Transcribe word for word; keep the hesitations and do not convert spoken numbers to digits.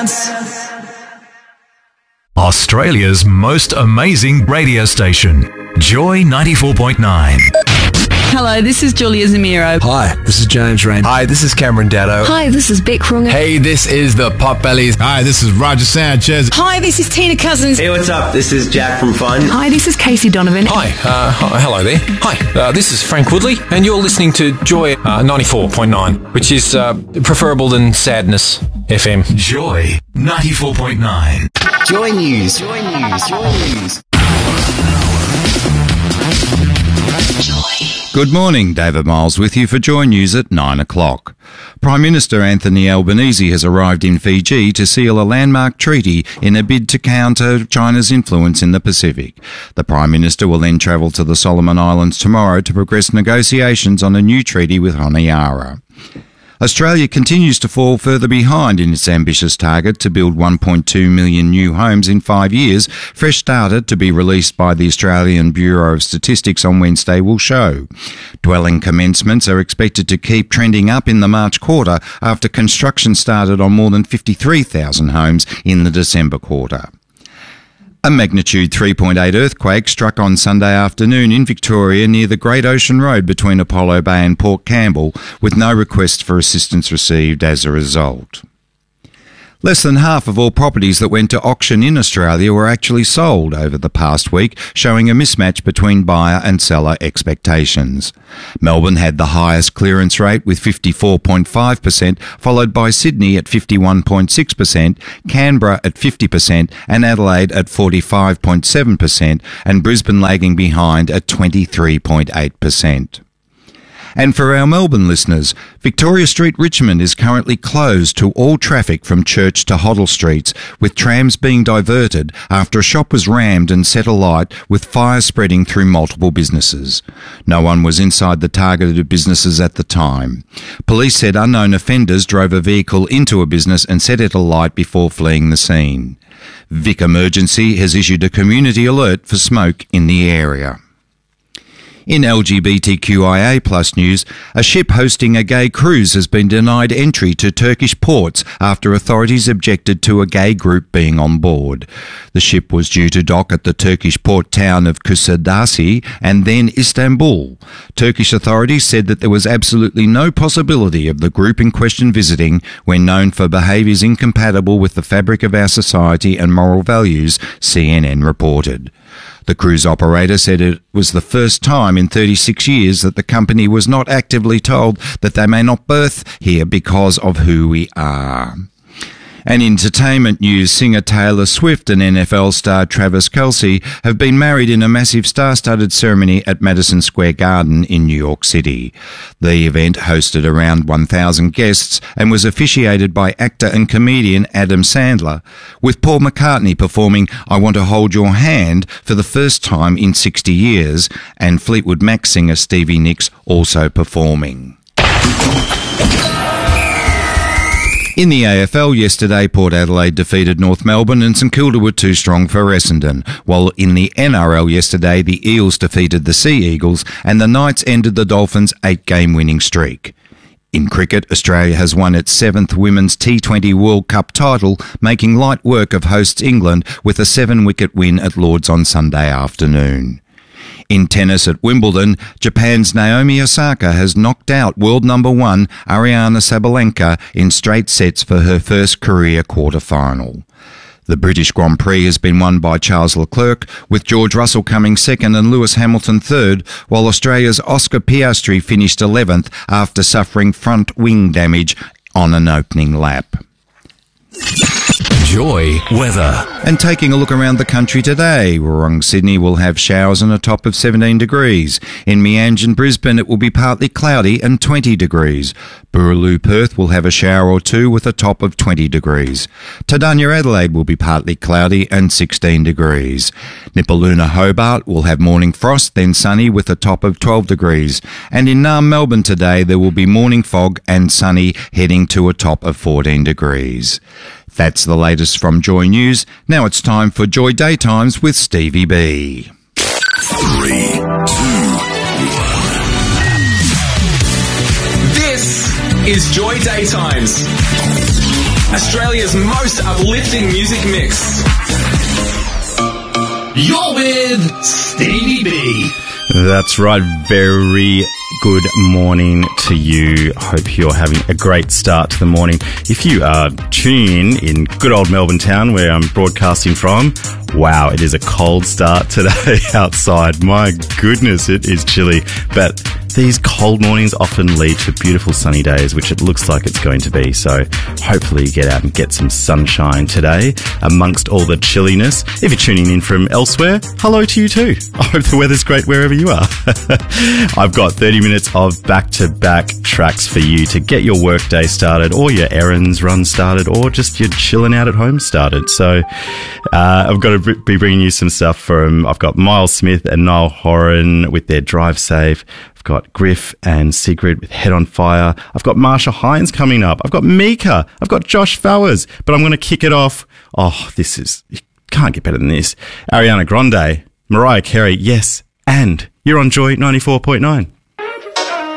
dance. Australia's most amazing radio station, Joy ninety-four point nine. Hello, this is Julia Zamiro. Hi, this is James Rain. Hi, this is Cameron Daddo. Hi, this is Beck Runga. Hey, this is the Potbellies. Hi, this is Roger Sanchez. Hi, this is Tina Cousins. Hey, what's up? This is Jack from Fun. Hi, this is Casey Donovan. Hi, uh, hi, hello there. Hi, uh, this is Frank Woodley, and you're listening to Joy uh, ninety-four point nine, which is uh, preferable than Sadness F M. Joy ninety-four point nine. Joy News. Joy News. Joy News. Good morning, David Miles with you for Joy News at nine o'clock. Prime Minister Anthony Albanese has arrived in Fiji to seal a landmark treaty in a bid to counter China's influence in the Pacific. The Prime Minister will then travel to the Solomon Islands tomorrow to progress negotiations on a new treaty with Honiara. Australia continues to fall further behind in its ambitious target to build one point two million new homes in five years. Fresh data to be released by the Australian Bureau of Statistics on Wednesday will show. Dwelling commencements are expected to keep trending up in the March quarter after construction started on more than fifty-three thousand homes in the December quarter. A magnitude three point eight earthquake struck on Sunday afternoon in Victoria near the Great Ocean Road between Apollo Bay and Port Campbell, with no requests for assistance received as a result. Less than half of all properties that went to auction in Australia were actually sold over the past week, showing a mismatch between buyer and seller expectations. Melbourne had the highest clearance rate with fifty-four point five percent, followed by Sydney at fifty-one point six percent, Canberra at fifty percent and Adelaide at forty-five point seven percent, and Brisbane lagging behind at twenty-three point eight percent. And for our Melbourne listeners, Victoria Street Richmond is currently closed to all traffic from Church to Hoddle Streets, with trams being diverted after a shop was rammed and set alight, with fire spreading through multiple businesses. No one was inside the targeted businesses at the time. Police said unknown offenders drove a vehicle into a business and set it alight before fleeing the scene. Vic Emergency has issued a community alert for smoke in the area. In L G B T Q I A plus news, a ship hosting a gay cruise has been denied entry to Turkish ports after authorities objected to a gay group being on board. The ship was due to dock at the Turkish port town of Kusadasi and then Istanbul. Turkish authorities said that there was absolutely no possibility of the group in question visiting when known for behaviours incompatible with the fabric of our society and moral values, C N N reported. The cruise operator said it was the first time in thirty-six years that the company was not actively told that they may not berth here because of who we are. And entertainment news, singer Taylor Swift and N F L star Travis Kelce have been married in a massive star-studded ceremony at Madison Square Garden in New York City. The event hosted around one thousand guests and was officiated by actor and comedian Adam Sandler, with Paul McCartney performing I Want to Hold Your Hand for the first time in sixty years, and Fleetwood Mac singer Stevie Nicks also performing. In the A F L yesterday, Port Adelaide defeated North Melbourne and St Kilda were too strong for Essendon, while in the N R L yesterday, the Eels defeated the Sea Eagles and the Knights ended the Dolphins' eight-game winning streak. In cricket, Australia has won its seventh Women's T twenty World Cup title, making light work of hosts England with a seven-wicket win at Lord's on Sunday afternoon. In tennis at Wimbledon, Japan's Naomi Osaka has knocked out world number one Ariana Sabalenka in straight sets for her first career quarter-final. The British Grand Prix has been won by Charles Leclerc, with George Russell coming second and Lewis Hamilton third, while Australia's Oscar Piastri finished eleventh after suffering front wing damage on an opening lap. Joy weather. And taking a look around the country today, Wurrung, Sydney will have showers and a top of seventeen degrees. In Meanjin, Brisbane, it will be partly cloudy and twenty degrees. Boorloo, Perth will have a shower or two with a top of twenty degrees. Tadanya, Adelaide will be partly cloudy and sixteen degrees. Nipaluna, Hobart will have morning frost, then sunny with a top of twelve degrees. And in Naarm, Melbourne today, there will be morning fog and sunny, heading to a top of fourteen degrees. That's the latest from Joy News. Now it's time for Joy Daytimes with Stevie B. Three, two, one. This is Joy Daytimes. Australia's most uplifting music mix. You're with Stevie B. That's right. Very good morning to you. Hope you're having a great start to the morning. If you are tuning in in good old Melbourne town where I'm broadcasting from, wow, it is a cold start today outside. My goodness, it is chilly. But these cold mornings often lead to beautiful sunny days, which it looks like it's going to be. So hopefully you get out and get some sunshine today amongst all the chilliness. If you're tuning in from elsewhere, hello to you too. I hope the weather's great wherever you are. I've got thirty minutes of back-to-back tracks for you to get your workday started, or your errands run started, or just your chilling out at home started. So uh, I've got to be bringing you some stuff from, I've got Miles Smith and Niall Horan with their Drive Safe. I've got Griff and Sigrid with Head on Fire. I've got Marsha Hines coming up. I've got Mika. I've got Josh Fowers. But I'm going to kick it off. Oh, this is, you can't get better than this. Ariana Grande, Mariah Carey, yes, and you're on Joy ninety-four point nine.